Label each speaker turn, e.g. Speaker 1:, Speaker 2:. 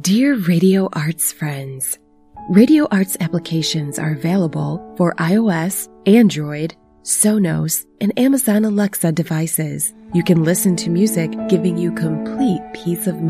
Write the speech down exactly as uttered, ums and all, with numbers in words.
Speaker 1: Dear Radio Arts friends, Radio Arts applications are available for iOS, Android, Sonos, and Amazon Alexa devices. You can listen to music giving you complete peace of mind.